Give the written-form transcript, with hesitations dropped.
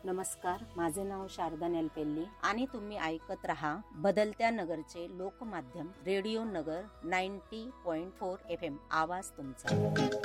नमस्कार, माझे नाव शारदा नेलपेल्ली आणि तुम्ही ऐकत रहा बदलत्या नगरचे लोकमाध्यम रेडिओ नगर 90.4 FM. आवाज तुमचा.